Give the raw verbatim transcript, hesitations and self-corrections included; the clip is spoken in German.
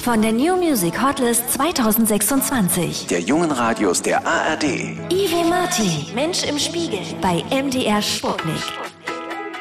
von der New Music Hotlist zwanzig sechsundzwanzig. Der jungen Radios der A R D. Ivy Martin, Mensch im Spiegel bei M D R Sputnik.